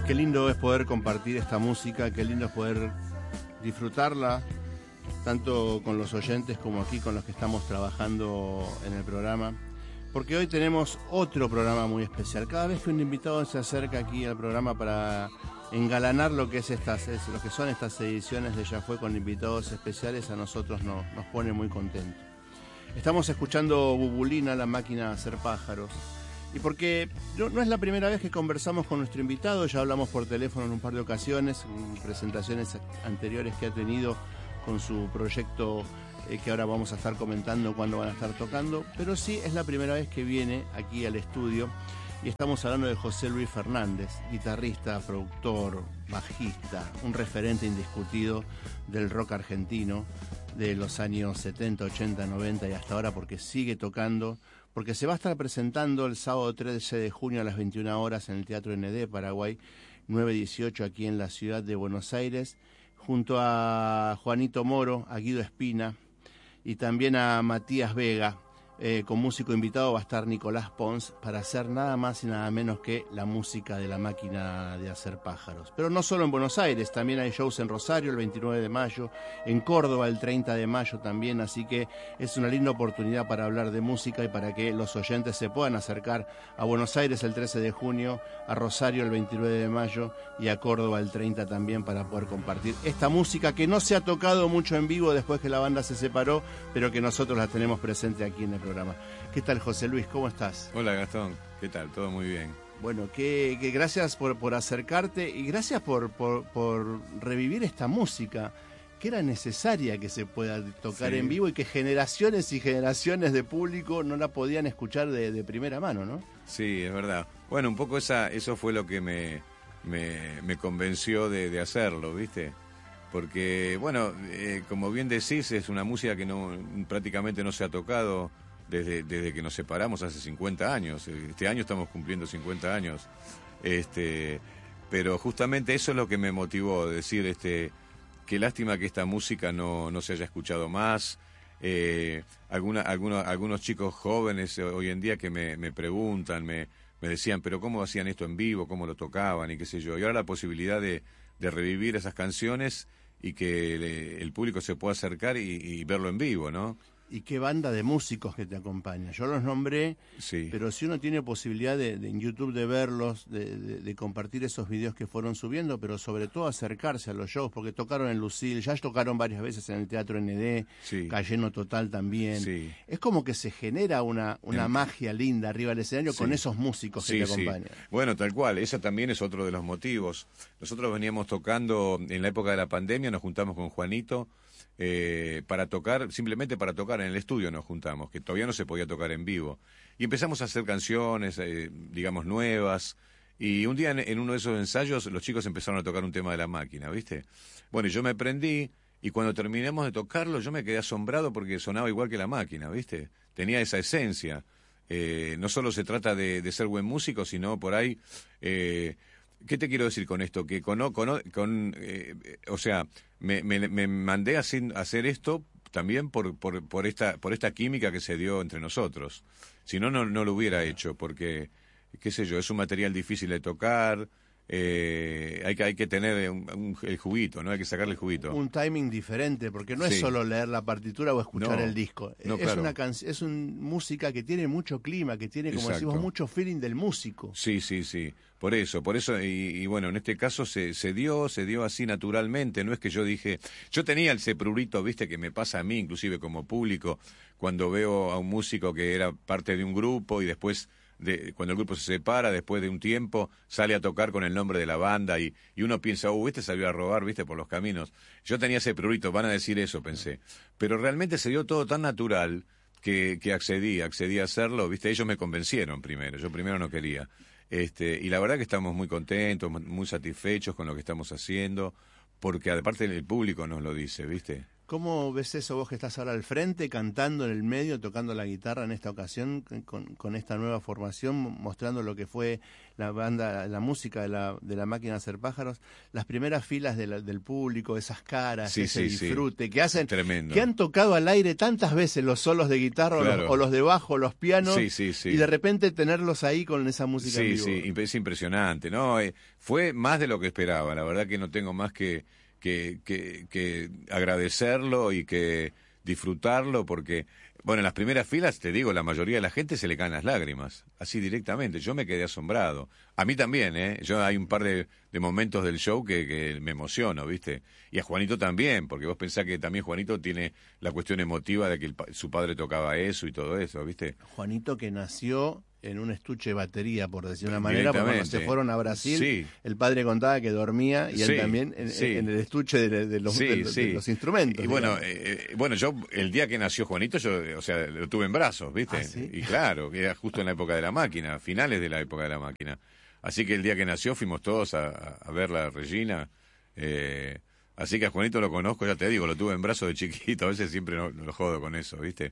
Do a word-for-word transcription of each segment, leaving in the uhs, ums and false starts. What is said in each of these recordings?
Qué lindo es poder compartir esta música, qué lindo es poder disfrutarla, tanto con los oyentes como aquí con los que estamos trabajando en el programa, porque hoy tenemos otro programa muy especial. Cada vez que un invitado se acerca aquí al programa para engalanar lo que es estas, es, lo que son estas ediciones de Ya Fue con invitados especiales, a nosotros no, nos pone muy contentos. Estamos escuchando Bubulina, la máquina de hacer pájaros. Y porque no, no es la primera vez que conversamos con nuestro invitado, ya hablamos por teléfono en un par de ocasiones, en presentaciones anteriores que ha tenido con su proyecto eh, que ahora vamos a estar comentando cuándo van a estar tocando, pero sí es la primera vez que viene aquí al estudio y estamos hablando de José Luis Fernández, guitarrista, productor, bajista, un referente indiscutido del rock argentino de los años setenta, ochenta, noventa y hasta ahora, porque sigue tocando, porque se va a estar presentando el sábado trece de junio a las veintiuna horas en el Teatro N D, Paraguay nueve dieciocho, aquí en la ciudad de Buenos Aires, junto a Juanito Moro, a Guido Espina y también a Matías Vega. Eh, con músico invitado va a estar Nicolás Pons para hacer nada más y nada menos que la música de la máquina de hacer pájaros. Pero no solo en Buenos Aires, también hay shows en Rosario el veintinueve de mayo, en Córdoba el treinta de mayo también, así que es una linda oportunidad para hablar de música y para que los oyentes se puedan acercar a Buenos Aires el trece de junio, a Rosario el veintinueve de mayo y a Córdoba el treinta también, para poder compartir esta música que no se ha tocado mucho en vivo después que la banda se separó, pero que nosotros la tenemos presente aquí en el programa. ¿Qué tal, José Luis? ¿Cómo estás? Hola, Gastón. ¿Qué tal? Todo muy bien. Bueno, que, que gracias por, por acercarte y gracias por, por, por revivir esta música que era necesaria que se pueda tocar sí. en vivo y que generaciones y generaciones de público no la podían escuchar de, de primera mano, ¿no? Sí, es verdad. Bueno, un poco esa, eso fue lo que me, me, me convenció de, de hacerlo, ¿viste? Porque, bueno, eh, como bien decís, es una música que no prácticamente no se ha tocado desde, desde que nos separamos hace cincuenta años. Este año estamos cumpliendo cincuenta años. Este, pero justamente eso es lo que me motivó, decir, este, qué lástima que esta música no, no se haya escuchado más. Eh, alguna, algunos, algunos chicos jóvenes hoy en día que me, me preguntan, me, me decían, pero ¿cómo hacían esto en vivo? ¿Cómo lo tocaban? Y qué sé yo. Y ahora la posibilidad de, de revivir esas canciones y que le, el público se pueda acercar y, y verlo en vivo, ¿no? Y qué banda de músicos que te acompaña. Yo los nombré, sí. Pero si uno tiene posibilidad de, de en YouTube de verlos, de, de, de compartir esos videos que fueron subiendo, pero sobre todo acercarse a los shows, porque tocaron en Lucille, ya tocaron varias veces en el Teatro N D, sí. Cayeno Total también. Sí. Es como que se genera una, una en... magia linda arriba del escenario sí. con esos músicos que sí, te acompañan. Sí. Bueno, tal cual, ese también es otro de los motivos. Nosotros veníamos tocando, en la época de la pandemia, nos juntamos con Juanito, Eh, para tocar, simplemente para tocar en el estudio nos juntamos, que todavía no se podía tocar en vivo, y empezamos a hacer canciones, eh, digamos, nuevas, y un día en, en uno de esos ensayos los chicos empezaron a tocar un tema de la máquina, ¿viste? Bueno, y yo me prendí, y cuando terminamos de tocarlo yo me quedé asombrado porque sonaba igual que la máquina, ¿viste? Tenía esa esencia. Eh, no solo se trata de, de ser buen músico, sino por ahí... Eh, ¿Qué te quiero decir con esto? Que con, con, con eh, o sea, me, me, me mandé a hacer esto también por, por, por esta, por esta química que se dio entre nosotros. Si no, no, no lo hubiera hecho, porque, qué sé yo, es un material difícil de tocar. Eh, hay que hay que tener un, un, el juguito, ¿no? Hay que sacarle el juguito. Un timing diferente, porque no sí. es solo leer la partitura o escuchar no, el disco. No, es claro. una canción, es una música que tiene mucho clima, que tiene, como Exacto. decimos, mucho feeling del músico. Sí, sí, sí. Por eso, por eso, y, y bueno, en este caso se, se dio, se dio así naturalmente. No es que yo dije, yo tenía ese prurito, viste, que me pasa a mí, inclusive como público, cuando veo a un músico que era parte de un grupo y después De, cuando el grupo se separa, después de un tiempo, sale a tocar con el nombre de la banda y, y uno piensa, oh, este salió a robar, viste, por los caminos. Yo tenía ese prurito, van a decir eso, pensé. Pero realmente se dio todo tan natural que, que accedí, accedí a hacerlo, viste, ellos me convencieron primero, yo primero no quería. Este, y la verdad que estamos muy contentos, muy satisfechos con lo que estamos haciendo, porque aparte el público nos lo dice, viste. ¿Cómo ves eso vos que estás ahora al frente, cantando en el medio, tocando la guitarra en esta ocasión, con, con esta nueva formación, mostrando lo que fue la banda, la música de la, de la Máquina de Hacer Pájaros, las primeras filas de la, del público, esas caras, sí, ese sí, disfrute, sí. que hacen, Tremendo. que han tocado al aire tantas veces los solos de guitarra, claro, o, los, o los de bajo, los pianos, sí, sí, sí. y de repente tenerlos ahí con esa música sí, en vivo. Sí, sí, es impresionante, ¿no? Eh, fue más de lo que esperaba, la verdad que no tengo más que Que, que, que agradecerlo y que disfrutarlo, porque, bueno, en las primeras filas, te digo, la mayoría de la gente se le caen las lágrimas, así directamente. Yo me quedé asombrado. A mí también, ¿eh? Yo hay un par de, de momentos del show que, que me emociono, ¿viste? Y a Juanito también, porque vos pensás que también Juanito tiene la cuestión emotiva de que el, su padre tocaba eso y todo eso, ¿viste? Juanito, que nació en un estuche de batería, por decir una manera, porque cuando se fueron a Brasil, sí. el padre contaba que dormía y él sí, también en, sí. en el estuche de, de, los, sí, de, sí. de los instrumentos. Y bueno, eh, bueno, yo el día que nació Juanito, yo, o sea, lo tuve en brazos, ¿viste? ¿Ah, sí? Y claro, que era justo en la época de la máquina, finales de la época de la máquina. Así que el día que nació fuimos todos a, a ver la Regina. Eh, así que a Juanito lo conozco, ya te digo, lo tuve en brazos de chiquito, a veces siempre no, no lo jodo con eso, ¿viste?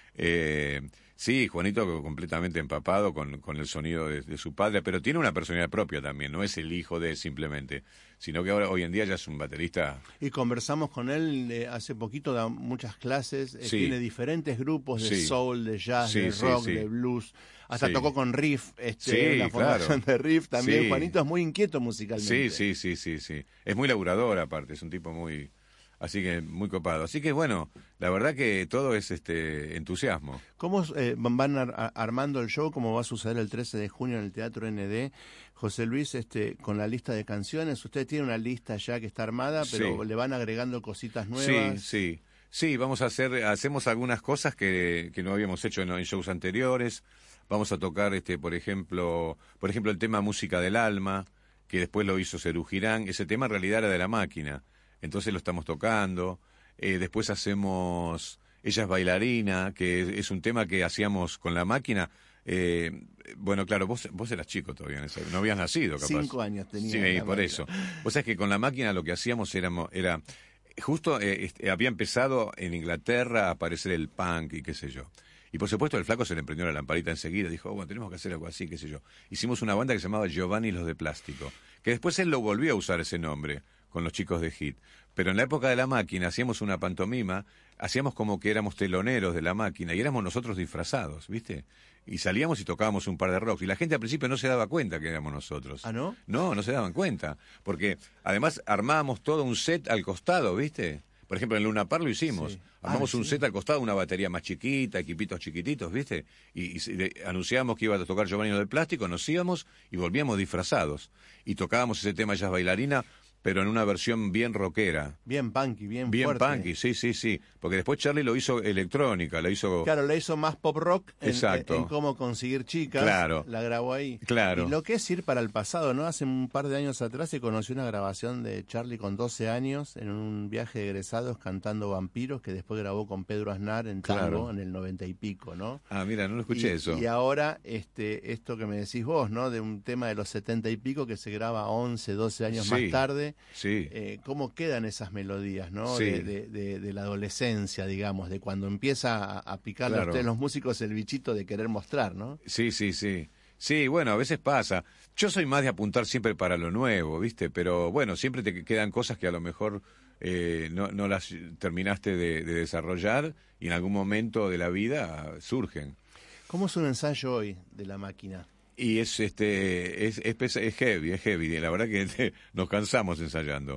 Eh, sí, Juanito completamente empapado con, con el sonido de, de su padre, pero tiene una personalidad propia también, no es el hijo de simplemente, sino que ahora hoy en día ya es un baterista. Y conversamos con él eh, hace poquito, da muchas clases, eh, sí. tiene diferentes grupos de sí. soul, de jazz, sí, de sí, rock, sí. de blues, hasta sí. tocó con Riff, este, sí, la formación claro. de Riff también. Sí. Juanito es muy inquieto musicalmente. Sí, sí, sí, sí, sí. Es muy laburador aparte, es un tipo muy... Así que muy copado. Así que bueno, la verdad que todo es este entusiasmo. ¿Cómo eh, van ar armando el show? ¿Cómo va a suceder el trece de junio en el Teatro N D? José Luis, este, con la lista de canciones, usted tiene una lista ya que está armada, pero sí. le van agregando cositas nuevas. Sí, sí. Sí, vamos a hacer, hacemos algunas cosas que, que no habíamos hecho en, en shows anteriores. Vamos a tocar, este, por ejemplo, por ejemplo, el tema Música del Alma, que después lo hizo Serú Girán. Ese tema en realidad era de la máquina. Entonces lo estamos tocando. Eh, después hacemos Ella es bailarina, que es un tema que hacíamos con la máquina. Eh, bueno, claro, vos vos eras chico todavía, en esa, no habías nacido, capaz. Cinco años tenía. Sí, por máquina. Eso. Vos sabés que con la máquina lo que hacíamos era... era justo eh, este, había empezado en Inglaterra a aparecer el punk y qué sé yo. Y por supuesto el flaco se le prendió la lamparita enseguida, dijo, oh, bueno, tenemos que hacer algo así, qué sé yo. Hicimos una banda que se llamaba Giovanni los de Plástico, que después él lo volvió a usar ese nombre con los chicos de Hit. Pero en la época de la máquina hacíamos una pantomima, hacíamos como que éramos teloneros de la máquina y éramos nosotros disfrazados, ¿viste? Y salíamos y tocábamos un par de rocks. Y la gente al principio no se daba cuenta que éramos nosotros. ¿Ah, no? No, no se daban cuenta. Porque además armábamos todo un set al costado, ¿viste? Por ejemplo, en Luna Park lo hicimos. Sí. Armamos ah, un ¿sí? set al costado, una batería más chiquita, equipitos chiquititos, ¿viste? Y, y de, anunciábamos que iba a tocar Giovanni de Plástico, nos íbamos y volvíamos disfrazados. Y tocábamos ese tema Ella es bailarina, pero en una versión bien rockera. Bien punky, bien, bien fuerte. Bien punky, sí, sí, sí. Porque después Charlie lo hizo electrónica, lo hizo... Claro, le hizo más pop rock en, Exacto. en cómo conseguir chicas. Claro. La grabó ahí. Claro. Y lo que es ir para el pasado, ¿no? Hace un par de años atrás se conoció una grabación de Charlie con doce años en un viaje de egresados cantando Vampiros, que después grabó con Pedro Aznar en tango, Claro. en el noventa y pico, ¿no? Ah, mira, no lo escuché y, eso. Y ahora este esto que me decís vos, ¿no? De un tema de los setenta y pico que se graba once, doce años Sí. más tarde. Sí. Eh, cómo quedan esas melodías, ¿no? Sí. De, de, de, de la adolescencia, digamos, de cuando empieza a, a picarle Claro. a ustedes los músicos el bichito de querer mostrar, ¿no? Sí, sí, sí. Sí, bueno, a veces pasa. Yo soy más de apuntar siempre para lo nuevo, ¿viste? Pero bueno, siempre te quedan cosas que a lo mejor eh, no, no las terminaste de, de desarrollar y en algún momento de la vida surgen. ¿Cómo es un ensayo hoy de la máquina? Y es este es, es, pesa- es heavy, es heavy. La verdad que te- nos cansamos ensayando.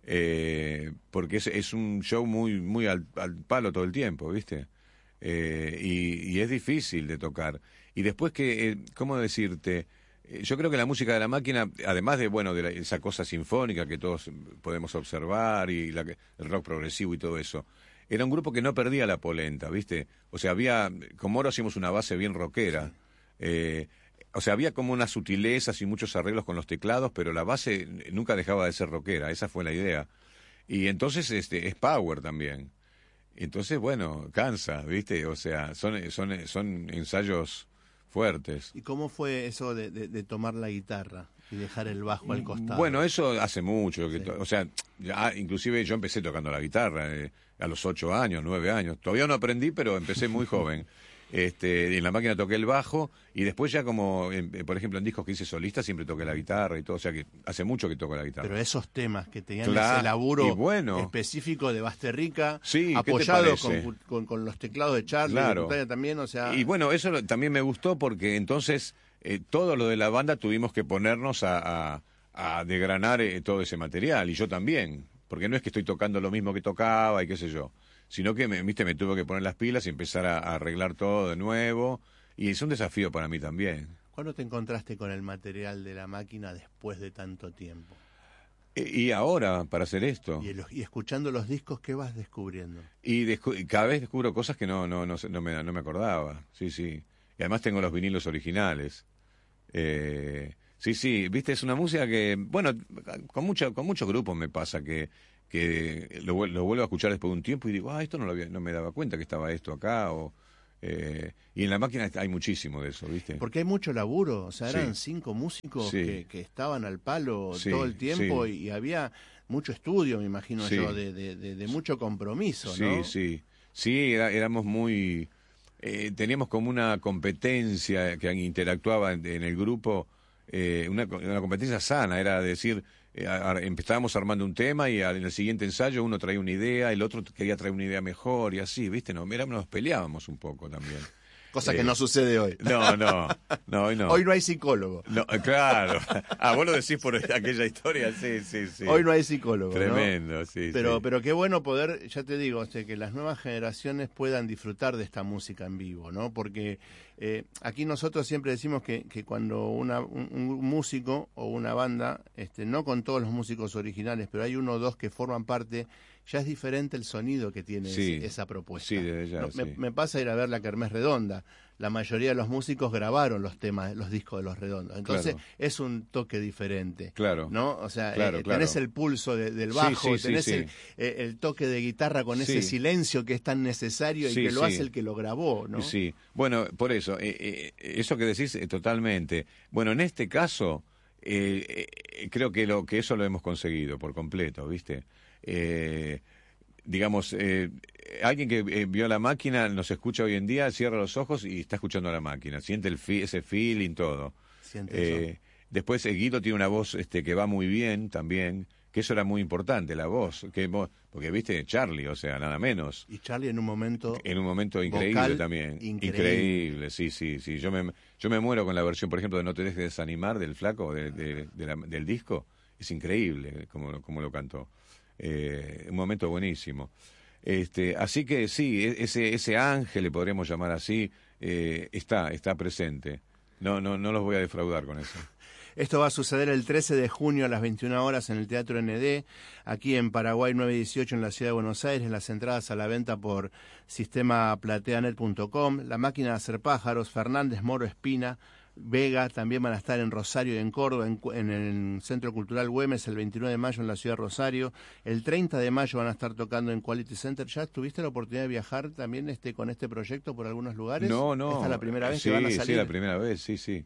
Eh, porque es, es un show muy muy al, al palo todo el tiempo, ¿viste? Eh, y, y es difícil de tocar. Y después que, eh, ¿cómo decirte? Eh, yo creo que la música de la máquina, además de, bueno, de la- esa cosa sinfónica que todos podemos observar y la, que- el rock progresivo y todo eso, era un grupo que no perdía la polenta, ¿viste? O sea, había, con Moro hacíamos una base bien rockera. Eh, o sea, había como unas sutilezas y muchos arreglos con los teclados, pero la base nunca dejaba de ser rockera, esa fue la idea. Y entonces este es power también. Entonces, bueno, cansa, ¿viste? O sea, son son son ensayos fuertes. ¿Y cómo fue eso de, de, de tomar la guitarra y dejar el bajo al costado? Bueno, eso hace mucho. Que sí. to- o sea, ya, inclusive yo empecé tocando la guitarra eh, a los ocho años, nueve años. Todavía no aprendí, pero empecé muy joven. Este, en la máquina toqué el bajo y después ya como, eh, por ejemplo, en discos que hice solista siempre toqué la guitarra y todo. O sea que hace mucho que toco la guitarra. Pero esos temas que tenían Claro, ese laburo y bueno. específico de Basterrica, Sí, ¿qué te apoyado parece? con, con, con los teclados de Charlie, Claro. de Tutaia también, o sea... Y bueno, eso lo- también me gustó porque entonces eh, todo lo de la banda tuvimos que ponernos a, a, a desgranar eh, todo ese material, y yo también, porque no es que estoy tocando lo mismo que tocaba y qué sé yo, sino que me, viste, me tuve que poner las pilas y empezar a, a arreglar todo de nuevo, y es un desafío para mí también. ¿Cuándo te encontraste con el material de la máquina después de tanto tiempo? E- Y ahora, para hacer esto, Y, el- y escuchando los discos, ¿qué vas descubriendo? y, descu- y cada vez descubro cosas que no, no, no, sé- no, me, no me acordaba, sí, sí. Y además tengo los vinilos originales. Eh, sí, sí, viste, es una música que, bueno, con, mucho, con muchos grupos me pasa que, que lo, vuel- lo vuelvo a escuchar después de un tiempo y digo, ah, esto no, lo había, no me daba cuenta que estaba esto acá, o... Eh, y en la máquina hay muchísimo de eso, ¿viste? Porque hay mucho laburo, o sea, eran Sí. cinco músicos Sí. que, que estaban al palo Sí, todo el tiempo sí. y, y había mucho estudio, me imagino Sí. yo, de, de, de, de mucho compromiso, Sí, ¿no? sí. Sí, era- éramos muy... eh, teníamos como una competencia que interactuaba en, en el grupo, eh, una, co- una competencia sana, era decir, eh, a- a- empezábamos armando un tema y al- en el siguiente ensayo uno traía una idea, el otro quería traer una idea mejor y así, ¿viste? No, era- nos peleábamos un poco también. Cosa que Eh, no sucede hoy. No, no, no, hoy no. Hoy no hay psicólogo. No, eh, claro. Ah, vos lo decís por aquella historia, sí, sí, sí. Hoy no hay psicólogo, ¿no? Tremendo, sí, Pero, sí. pero qué bueno poder, ya te digo, este, que las nuevas generaciones puedan disfrutar de esta música en vivo, ¿no? Porque eh, aquí nosotros siempre decimos que, que cuando una, un, un músico o una banda, este, no con todos los músicos originales, pero hay uno o dos que forman parte, ya es diferente el sonido que tiene Sí, ese- esa propuesta. sí, desde ya, No, me, sí. me pasa ir a ver la Kermés Redonda. La mayoría de los músicos grabaron los temas, los discos de los Redondos. Entonces Claro. es un toque diferente. Claro. ¿No? O sea, Claro, eh, claro. tenés el pulso de- del Sí, bajo, sí, sí, tenés sí. El, eh, el toque de guitarra con ese Sí. silencio que es tan necesario y Sí, que lo sí. hace el que lo grabó, ¿no? Sí, bueno, por eso, eh, eh, eso que decís eh, totalmente. Bueno, en este caso, eh, eh, creo que lo que eso lo hemos conseguido por completo, ¿viste? Eh, digamos, eh, alguien que eh, vio la máquina, nos escucha hoy en día, cierra los ojos y está escuchando a la máquina, siente el fi- ese feeling, todo. Siente Eh, eso. después eh, Guido tiene una voz este, que va muy bien también, que eso era muy importante, la voz, que mo- porque viste Charlie, o sea, nada menos. Y Charlie en un momento... En un momento increíble vocal también. increíble. Increíble, sí, sí, sí. Yo me, yo me muero con la versión, por ejemplo, de No te dejes desanimar del flaco, de, de- de la- del disco. Es increíble como, como lo cantó. Eh, un momento buenísimo. Este, así que sí, e- ese, ese ángel, le podríamos llamar así, eh, está, está presente. No, no, no los voy a defraudar con eso. Esto va a suceder el trece de junio a las veintiuna horas en el Teatro N D, aquí en Paraguay nueve dieciocho en la Ciudad de Buenos Aires. Las entradas a la venta por sistema plateanet punto com. La máquina de hacer pájaros, Fernández, Moro, Espina, Vega, también van a estar en Rosario y en Córdoba, en, en el Centro Cultural Güemes, el veintinueve de mayo en la Ciudad de Rosario. El treinta de mayo van a estar tocando en Quality Center. ¿Ya tuviste la oportunidad de viajar también este con este proyecto por algunos lugares? No, no. ¿Esta es la primera vez sí, que van a salir? Sí, la primera vez, sí, sí.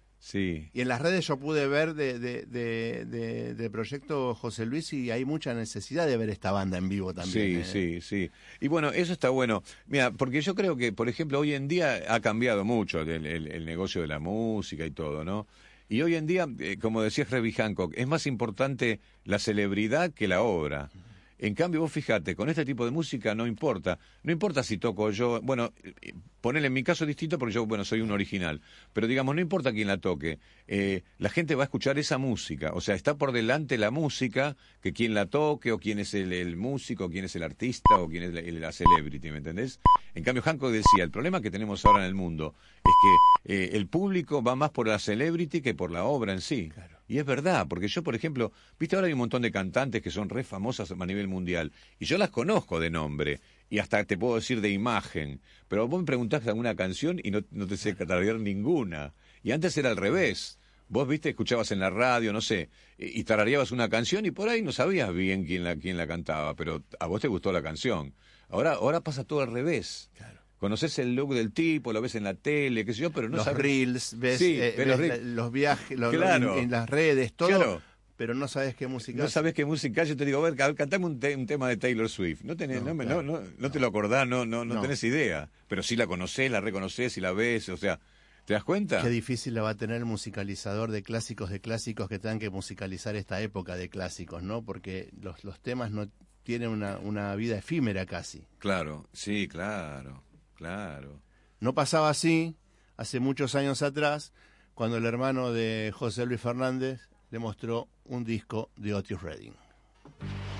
Sí. Y en las redes yo pude ver de, de, de, de, de Proyecto José Luis y hay mucha necesidad de ver esta banda en vivo también. Sí, ¿eh? sí, sí. Y bueno, eso está bueno. Mira, porque yo creo que, por ejemplo, hoy en día ha cambiado mucho el, el- el negocio de la música y todo, ¿no? Y hoy en día, eh, como decía Herbie Hancock, es más importante la celebridad que la obra. En cambio, vos fíjate, con este tipo de música no importa. No importa si toco yo, bueno, eh, ponele en mi caso distinto porque yo, bueno, soy un original. Pero digamos, no importa quién la toque. Eh, la gente va a escuchar esa música. O sea, está por delante la música que quien la toque, o quién es el, el músico, quién es el artista, o quién es la, la celebrity, ¿me entendés? En cambio, Hancock decía, el problema que tenemos ahora en el mundo es que eh, el público va más por la celebrity que por la obra en sí. Claro. Y es verdad, porque yo, por ejemplo, viste, ahora hay un montón de cantantes que son re famosas a nivel mundial, y yo las conozco de nombre, y hasta te puedo decir de imagen, pero vos me preguntás alguna canción y no, no te sé tararear ninguna. Y antes era al revés. Vos, viste, escuchabas en la radio, no sé, y, y tarareabas una canción y por ahí no sabías bien quién la, quién la cantaba, pero a vos te gustó la canción. Ahora, ahora pasa todo al revés. Claro. Conoces el look del tipo, lo ves en la tele, qué sé yo, pero no los sabes... reels, ves, Sí, eh, ves los, ves reels. la- los viajes, los, Claro. en, en las redes, todo, Claro. pero no sabes qué música No es. sabes qué música, yo te digo, a ver, a ver, cantame un, te- un tema de Taylor Swift. No tenés, No, no, me- claro. no, no, no No. te lo acordás, no, no, no No. tenés idea. Pero sí la conocés, la reconoces y la ves, o sea, ¿te das cuenta? Qué difícil la va a tener el musicalizador de clásicos de clásicos que tengan que musicalizar esta época de clásicos, ¿no? Porque los, los temas no tienen una, una vida efímera casi. Claro, sí, claro, claro. No pasaba así hace muchos años atrás, cuando el hermano de José Luis Fernández le mostró un disco de Otis Redding.